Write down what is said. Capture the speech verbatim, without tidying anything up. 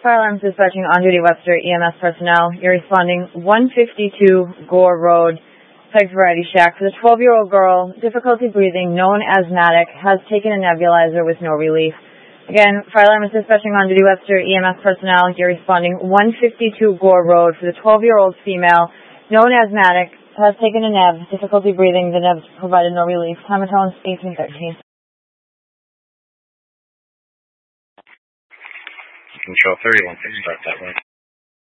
Fire alarm dispatching on-duty Webster E M S personnel. You're responding one fifty-two Gore Road, Peg Variety Shack. For the twelve-year-old girl, difficulty breathing, known as asthmatic, has taken a nebulizer with no relief. Again, fire alarm is dispatching on-duty Webster E M S personnel. You're responding one fifty-two Gore Road. For the twelve-year-old female, known as asthmatic, has taken a neb, difficulty breathing. The neb's provided no relief. Time and tone eighteen thirteen. Control thirty-one, please start that way.